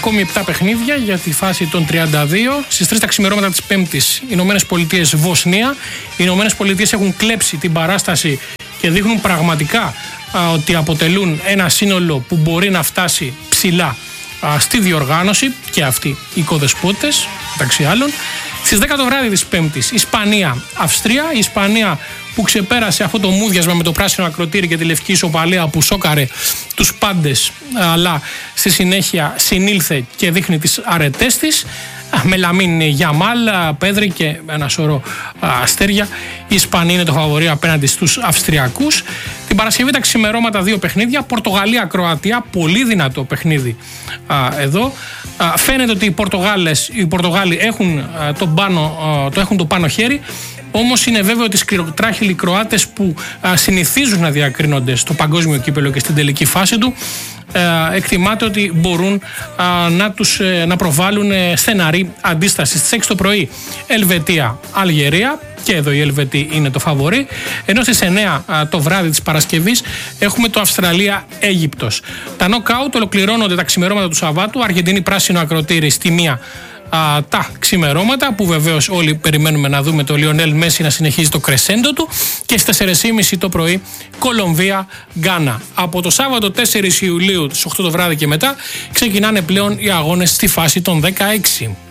ακόμη 7 παιχνίδια για τη φάση των 32. Στις 3 τα ξημερώματα της Πέμπτης, Ηνωμένες Πολιτείες Βοσνία. Οι Ηνωμένες Πολιτείες έχουν κλέψει την παράσταση και δείχνουν πραγματικά ότι αποτελούν ένα σύνολο που μπορεί να φτάσει ψηλά στη διοργάνωση, και αυτοί οι οικοδεσπότες μεταξύ άλλων. Στις 10 το βράδυ της Πέμπτης, Ισπανία-Αυστρία. Η Ισπανία που ξεπέρασε αυτό το μούδιασμα με το πράσινο ακροτήρι και τη λευκή ισοπαλία που σόκαρε τους πάντες, αλλά στη συνέχεια συνήλθε και δείχνει τις αρετές της. Με Λαμίν Γιαμάλ, Πέδρη και ένα σωρό αστέρια. Η Ισπανία είναι το φαβορί απέναντι στους Αυστριακούς. Την Παρασκευή τα ξημερώματα 2 παιχνίδια. Πορτογαλία-Κροατία, πολύ δυνατό παιχνίδι εδώ. Φαίνεται ότι οι Πορτογάλοι έχουν το πάνω χέρι. Όμως είναι βέβαιο ότι οι σκληροτράχυλοι Κροάτες που συνηθίζουν να διακρίνονται στο παγκόσμιο κύπελλο και στην τελική φάση του, εκτιμάται ότι μπορούν να προβάλλουν στεναρή αντίσταση. Στις 6 το πρωί Ελβετία-Αλγερία, και εδώ η Ελβετή είναι το φαβορί, ενώ στις 9 το βράδυ της Παρασκευής έχουμε το Αυστραλία-Αίγυπτος. Τα νοκάουτ ολοκληρώνονται τα ξημερώματα του Σαββάτου. Αργεντινή πράσινο ακροτήρι στη 1 τα ξημερώματα, που βεβαίως όλοι περιμένουμε να δούμε το Λιονέλ Μέση να συνεχίζει το κρεσέντο του, και στις 4.30 το πρωί Κολομβία-Γκάνα. Από το Σάββατο 4 Ιουλίου στις 8 το βράδυ και μετά ξεκινάνε πλέον οι αγώνες στη φάση των 16.